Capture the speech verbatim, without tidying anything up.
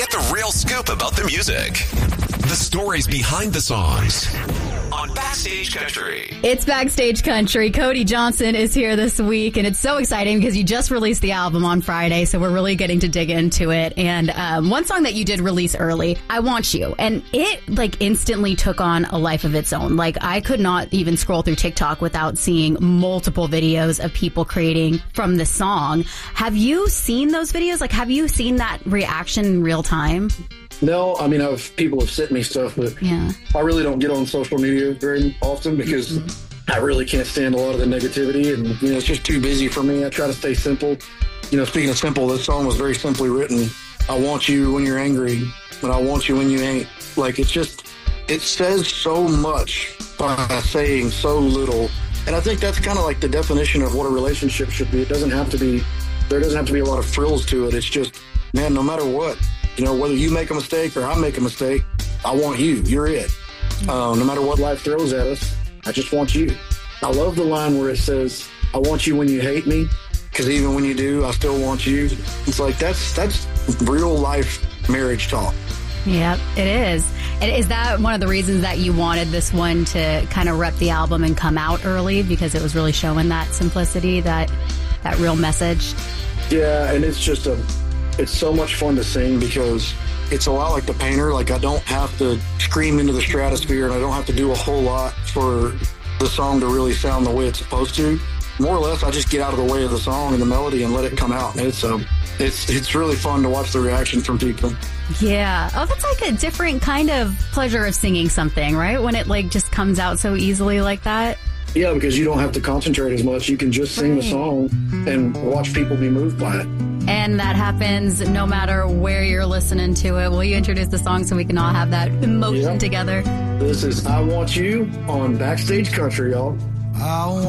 Get the real scoop about the music. The stories behind the songs on Backstage Country. It's Backstage Country. Cody Johnson is here this week, and it's so exciting because you just released the album on Friday, so we're really getting to dig into it. And um, one song that you did release early, I Want You, and it like instantly took on a life of its own. Like, I could not even scroll through TikTok without seeing multiple videos of people creating from the song. Have you seen those videos? Like, have you seen that reaction in real time? No, I mean, I've people have sent me stuff, but yeah. I really don't get on social media very often because mm-hmm. I really can't stand a lot of the negativity, and you know, it's just too busy for me. I try to stay simple. You know, speaking of simple, this song was very simply written. I want you when you're angry, but I want you when you ain't. Like, it's just, it says so much by saying so little, and I think that's kind of like the definition of what a relationship should be. It doesn't have to be, there doesn't have to be a lot of frills to it. It's just, man, no matter what. You know, whether you make a mistake or I make a mistake, I want you. You're it. Uh, no matter what life throws at us, I just want you. I love the line where it says, I want you when you hate me, because even when you do, I still want you. It's like, that's that's real life marriage talk. Yep, it is. And is that one of the reasons that you wanted this one to kind of rep the album and come out early, because it was really showing that simplicity, that that real message? Yeah, and it's just a... It's so much fun to sing because it's a lot like The Painter. Like, I don't have to scream into the stratosphere, and I don't have to do a whole lot for the song to really sound the way it's supposed to. More or less, I just get out of the way of the song and the melody and let it come out. And it's um, it's it's really fun to watch the reaction from people. Yeah. Oh, that's like a different kind of pleasure of singing something, right? When it like just comes out so easily like that. Yeah, because you don't have to concentrate as much. You can just sing right. the song and watch people be moved by it. And that happens no matter where you're listening to it. Will you introduce the song so we can all have that emotion yep. together? This is I Want You on Backstage Country, y'all. I want